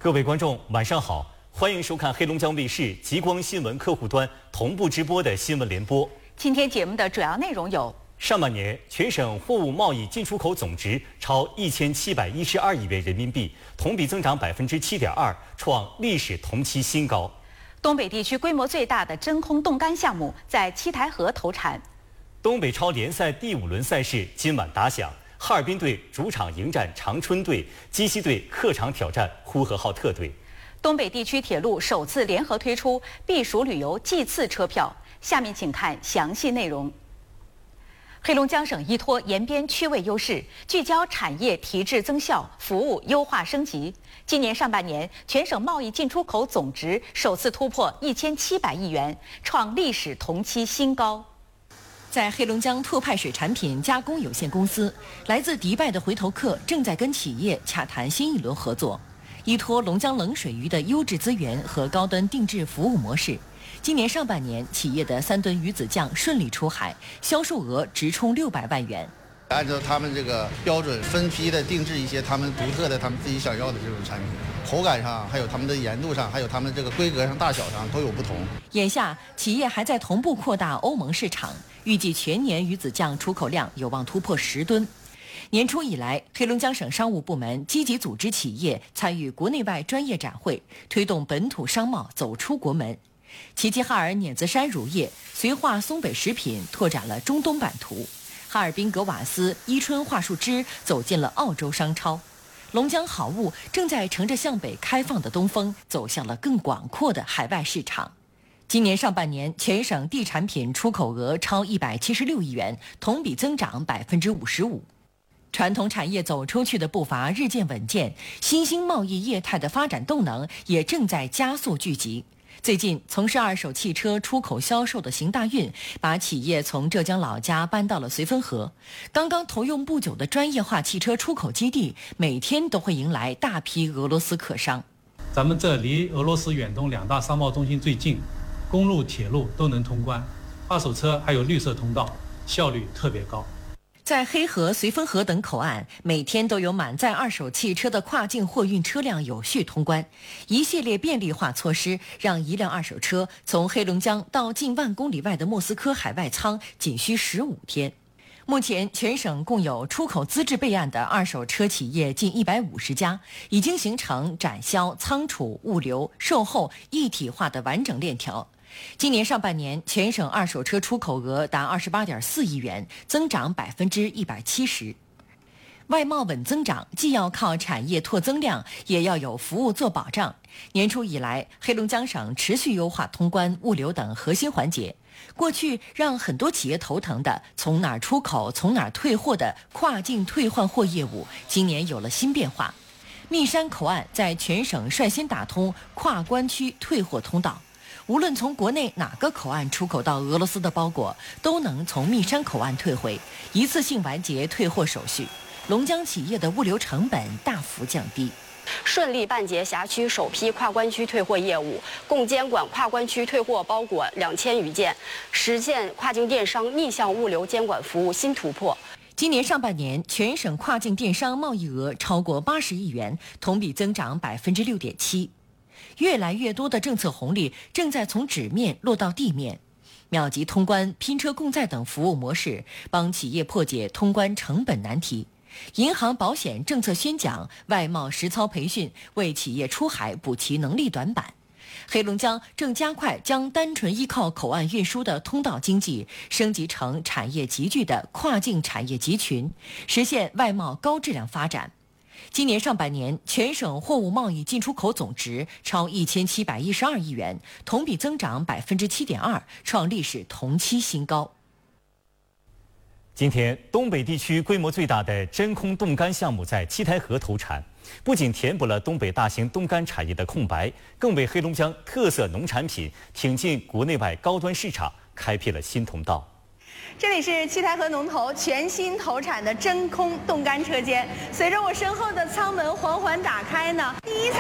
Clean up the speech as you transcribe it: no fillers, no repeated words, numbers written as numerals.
各位观众，晚上好，欢迎收看黑龙江卫视极光新闻客户端同步直播的新闻联播。 今天节目的主要内容有： 上半年全省货物贸易进出口总值超1712亿元人民币，同比增长7.2%，创历史同期新高。 东北地区规模最大的真空冻干项目在七台河投产。 东北超联赛第5轮赛事今晚打响。哈尔滨队主场迎战长春队，鸡西队客场挑战呼和浩特队。 东北地区铁路首次联合推出避暑旅游季次车票，下面请看详细内容。黑龙江省依托延边区位优势，聚焦产业提质增效、服务优化升级。今年上半年，全省贸易进出口总值首次突破1700亿元，创历史同期新高。在黑龙江拓派水产品加工有限公司，来自迪拜的回头客正在跟企业洽谈新一轮合作。依托龙江冷水鱼的优质资源和高端定制服务模式，今年上半年企业的3吨鱼子酱顺利出海，销售额直冲600万元。 按照他们这个标准分批的定制一些他们独特的、他们自己想要的这种产品，口感上，还有他们的盐度上，还有他们这个规格上、大小上都有不同。 眼下，企业还在同步扩大欧盟市场，预计全年鱼子酱出口量有望突破10吨。年初以来，黑龙江省商务部门积极组织企业参与国内外专业展会，推动本土商贸走出国门。齐齐哈尔碾子山乳业、绥化松北食品拓展了中东版图。哈尔滨格瓦斯、伊春桦树枝走进了澳洲商超，龙江好物正在乘着向北开放的东风，走向了更广阔的海外市场。今年上半年，全省地产品出口额超176亿元，同比增长55%。传统产业走出去的步伐日渐稳健，新兴贸易业态的发展动能也正在加速聚集。最近，从事二手汽车出口销售的邢大运，把企业从浙江老家搬到了绥芬河。刚刚投用不久的专业化汽车出口基地，每天都会迎来大批俄罗斯客商。 咱们这离俄罗斯远东2大商贸中心最近，公路、铁路都能通关，二手车还有绿色通道，效率特别高。 在黑河、绥芬河等口岸，每天都有满载二手汽车的跨境货运车辆有序通关。一系列便利化措施，让一辆二手车从黑龙江到近万公里外的莫斯科海外仓仅需15天。目前，全省共有出口资质备案的二手车企业近150家，已经形成展销、仓储、物流、售后一体化的完整链条。今年上半年，全省二手车出口额达28.4亿元，增长170%。外贸稳增长，既要靠产业拓增量，也要有服务做保障。年初以来，黑龙江省持续优化通关、物流等核心环节。过去让很多企业头疼的从哪儿出口、从哪儿退货的跨境退换货业务，今年有了新变化。密山口岸在全省率先打通跨关区退货通道。无论从国内哪个口岸出口到俄罗斯的包裹，都能从密山口岸退回，一次性完结退货手续。龙江企业的物流成本大幅降低， 顺利办结辖区首批跨关区退货业务，共监管跨关区退货包裹2000余件，实现跨境电商逆向物流监管服务新突破。 今年上半年，全省跨境电商贸易额超过80亿元，同比增长6.7%。越来越多的政策红利正在从纸面落到地面，秒级通关、拼车共载等服务模式帮企业破解通关成本难题。银行保险政策宣讲、外贸实操培训为企业出海补齐能力短板。黑龙江正加快将单纯依靠口岸运输的通道经济升级成产业集聚的跨境产业集群，实现外贸高质量发展。今年上半年，全省货物贸易进出口总值超1712亿元，同比增长7.2%，创历史同期新高。 今天，东北地区规模最大的真空冻干项目在七台河投产，不仅填补了东北大型冻干产业的空白，更为黑龙江特色农产品挺进国内外高端市场开辟了新通道。 这里是七台河农投全新投产的真空冻干车间，随着我身后的舱门缓缓打开呢，第一